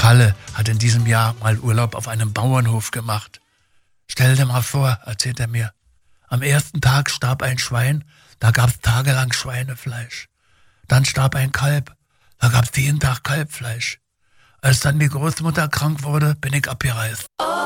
Kalle hat in diesem Jahr mal Urlaub auf einem Bauernhof gemacht. Stell dir mal vor, erzählt er mir, am ersten Tag starb ein Schwein, da gab's tagelang Schweinefleisch. Dann starb ein Kalb, da gab's jeden Tag Kalbfleisch. Als dann die Großmutter krank wurde, bin ich abgereist.